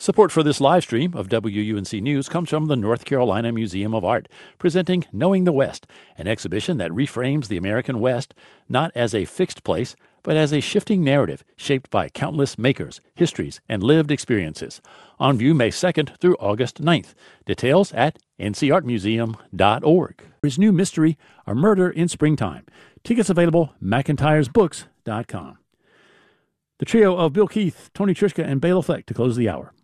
Support for this live stream of WUNC News comes from the North Carolina Museum of Art, presenting Knowing the West, an exhibition that reframes the American West not as a fixed place, but as a shifting narrative shaped by countless makers, histories, and lived experiences. On view May 2nd through August 9th. Details at ncartmuseum.org. His new mystery, A Murder in Springtime. Tickets available, McIntyresBooks.com. The trio of Bill Keith, Tony Trischka, and Bela Fleck to close the hour.